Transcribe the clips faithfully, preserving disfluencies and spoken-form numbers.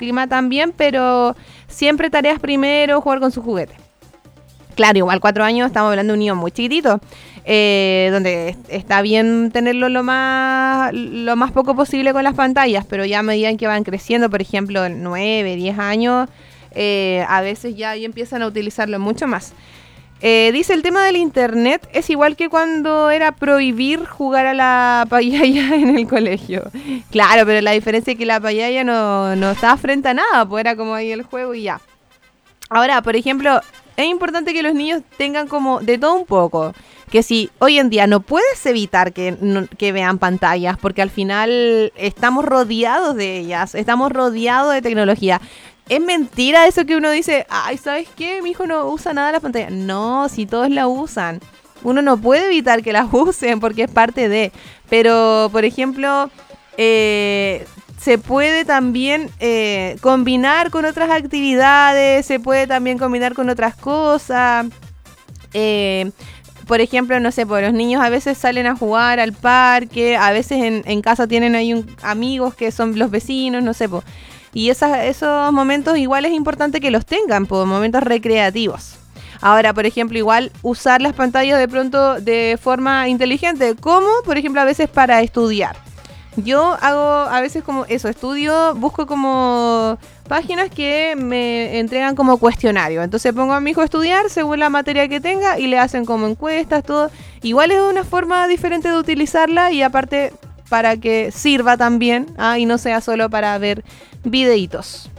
clima también, pero siempre tareas primero, jugar con su juguete. Claro, igual cuatro años, estamos hablando de un niño muy chiquitito, eh, donde está bien tenerlo lo más lo más poco posible con las pantallas, pero ya a medida en que van creciendo, por ejemplo, nueve, diez años, eh, a veces ya, ya empiezan a utilizarlo mucho más. Eh, dice, el tema del internet es igual que cuando era prohibir jugar a la payaya en el colegio. Claro, pero la diferencia es que la payaya no, no estaba frente a nada, pues era como ahí el juego y ya. Ahora, por ejemplo, es importante que los niños tengan como de todo un poco. Que si hoy en día no puedes evitar que, no, que vean pantallas, porque al final estamos rodeados de ellas, estamos rodeados de tecnología. Es mentira eso que uno dice, ay, ¿sabes qué? Mi hijo no usa nada de la pantalla. No, si todos la usan. Uno no puede evitar que la usen porque es parte de. Pero, por ejemplo, eh, se puede también eh, combinar con otras actividades, se puede también combinar con otras cosas. Eh, por ejemplo, no sé, pues los niños a veces salen a jugar al parque, a veces en, en casa tienen ahí un, amigos que son los vecinos, no sé, pues. Y esas, esos momentos igual es importante que los tengan, por momentos recreativos. Ahora, por ejemplo, igual usar las pantallas de pronto de forma inteligente, como por ejemplo a veces para estudiar. Yo hago a veces como eso, estudio, busco como páginas que me entregan como cuestionario. Entonces pongo a mi hijo a estudiar según la materia que tenga y le hacen como encuestas, todo. Igual es una forma diferente de utilizarla y aparte para que sirva también, ¿ah? Y no sea solo para ver videitos.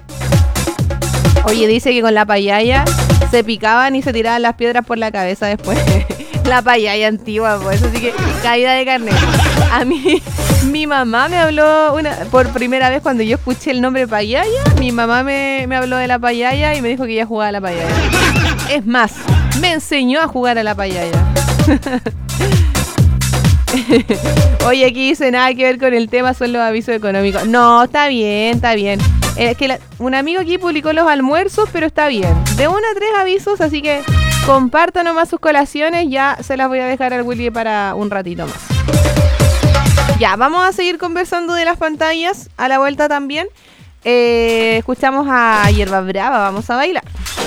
Oye, dice que con la payaya se picaban y se tiraban las piedras por la cabeza después. La payaya antigua, pues, así que caída de carnet. A mí, mi mamá me habló una, por primera vez cuando yo escuché el nombre payaya, mi mamá me, me habló de la payaya y me dijo que ella jugaba a la payaya. Es más, me enseñó a jugar a la payaya. Oye, aquí dice nada que ver con el tema, son los avisos económicos. No, está bien, está bien. Es que la, un amigo aquí publicó los almuerzos, pero está bien. De uno a tres avisos, así que compartan nomás sus colaciones. Ya se las voy a dejar al Willy para un ratito más. Ya, vamos a seguir conversando de las pantallas. A la vuelta también. Eh, escuchamos a Hierba Brava, vamos a bailar.